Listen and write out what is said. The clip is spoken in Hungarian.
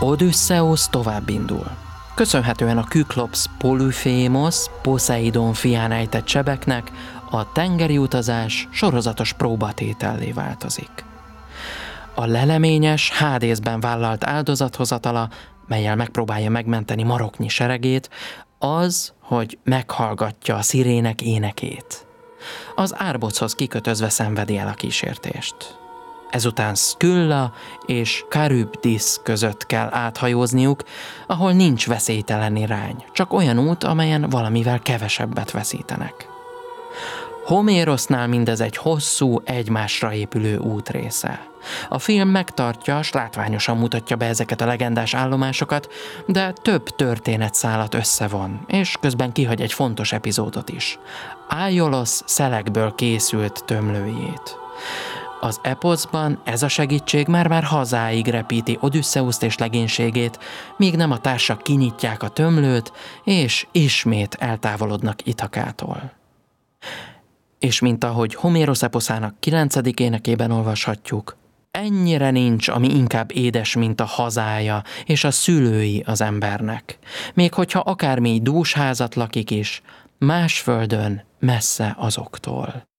Odüsszeusz tovább indul. Köszönhetően a Küklops Polyphémosz, Poszeidon fián ejtett sebeknek a tengeri utazás sorozatos próbatétellé változik. A leleményes, Hádészben vállalt áldozathozatala, mellyel megpróbálja megmenteni maroknyi seregét, az, hogy meghallgatja a szirének énekét. Az árbochoz kikötözve szenvedi el a kísértést. Ezután Skylla és Charybdis között kell áthajózniuk, ahol nincs veszélytelen irány, csak olyan út, amelyen valamivel kevesebbet veszítenek. Homérosznál mindez egy hosszú, egymásra épülő útrésze. A film megtartja, s látványosan mutatja be ezeket a legendás állomásokat, de több történetszálat összevon, és közben kihagy egy fontos epizódot is. Aiolos szelekből készült tömlőjét. Az eposzban ez a segítség már hazáig repíti Odüsszeuszt és legénységét, míg nem a társak kinyitják a tömlőt, és ismét eltávolodnak Ithakától. És mint ahogy Homérosz eposzának 9. énekében olvashatjuk, ennyire nincs, ami inkább édes, mint a hazája és a szülői az embernek. Még hogyha akármi dús házat lakik is, más földön, messze azoktól.